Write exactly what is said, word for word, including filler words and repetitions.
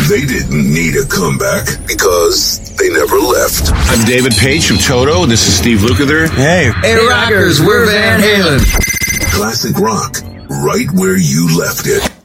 They didn't need a comeback because they never left. I'm David Page from Toto. This is Steve Lukather. Hey. Hey, rockers, we're Van Halen. Classic rock, right where you left it.